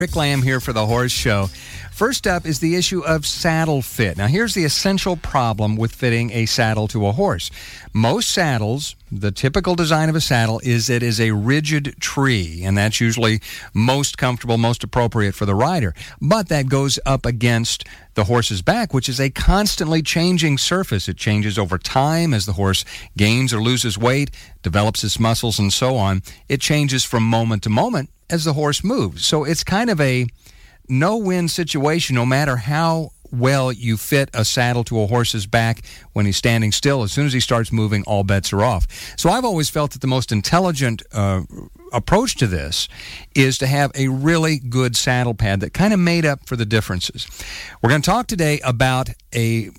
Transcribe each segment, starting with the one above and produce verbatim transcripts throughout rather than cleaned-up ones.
Rick Lamb here for The Horse Show. First up is the issue of saddle fit. Now, here's the essential problem with fitting a saddle to a horse. Most saddles, the typical design of a saddle is it is a rigid tree, and that's usually most comfortable, most appropriate for the rider. But that goes up against the horse's back, which is a constantly changing surface. It changes over time as the horse gains or loses weight, develops its muscles, and so on. It changes from moment to moment as the horse moves. So it's kind of a no-win situation no matter how well you fit a saddle to a horse's back when he's standing still. As soon as he starts moving, all bets are off. So I've always felt that the most intelligent uh, approach to this is to have a really good saddle pad that kind of made up for the differences. We're going to talk today about a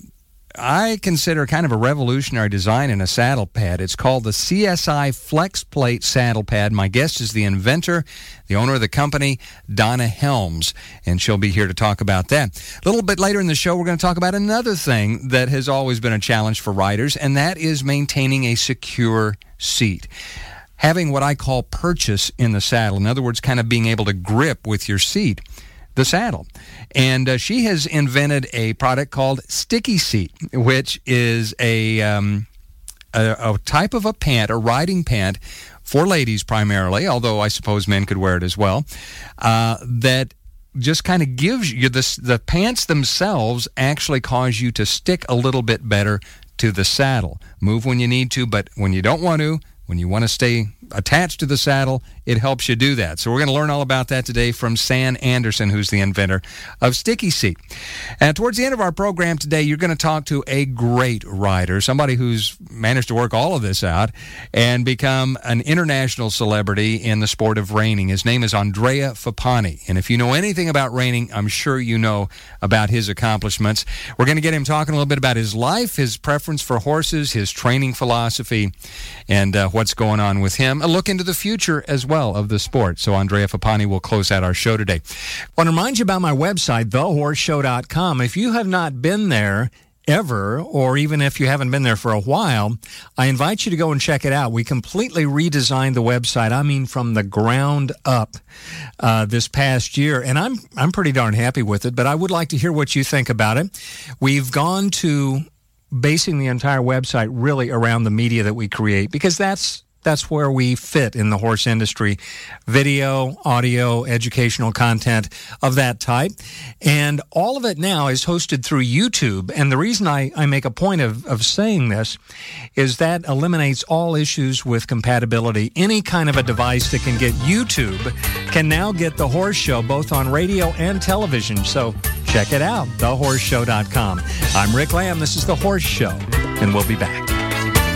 I consider kind of a revolutionary design in a saddle pad. It's called the C S I Flex Plate Saddle Pad. My guest is the inventor, the owner of the company, Donna Helms, and she'll be here to talk about that. A little bit later in the show, we're going to talk about another thing that has always been a challenge for riders, and that is maintaining a secure seat. Having what I call purchase in the saddle. In other words, kind of being able to grip with your seat the saddle. And uh, she has invented a product called Sticky Seat, which is a, um, a, a type of a pant, a riding pant for ladies primarily, although I suppose men could wear it as well, uh, that just kind of gives you this, the pants themselves actually cause you to stick a little bit better to the saddle. Move when you need to, but when you don't want to, when you want to stay attached to the saddle, it helps you do that. So we're going to learn all about that today from San Anderson, who's the inventor of Sticky Seat. And towards the end of our program today, you're going to talk to a great rider, somebody who's managed to work all of this out and become an international celebrity in the sport of reining. His name is Andrea Fappani. And if you know anything about reining, I'm sure you know about his accomplishments. We're going to get him talking a little bit about his life, his preference for horses, his training philosophy, and uh, what's going on with him. A look into the future as well of the sport. So Andrea Fappani will close out our show today. I want to remind you about my website, the horse show dot com. If you have not been there ever, or even if you haven't been there for a while, I invite you to go and check it out. We completely redesigned the website, I mean from the ground up, uh, this past year, and I'm I'm pretty darn happy with it, but I would like to hear what you think about it. We've gone to basing the entire website really around the media that we create, because that's That's where we fit in the horse industry. Video, audio, educational content of that type. And all of it now is hosted through YouTube. And the reason I, I make a point of, of saying this is that eliminates all issues with compatibility. Any kind of a device that can get YouTube can now get The Horse Show both on radio and television. So check it out, the horse show dot com. I'm Rick Lamb. This is The Horse Show, and we'll be back.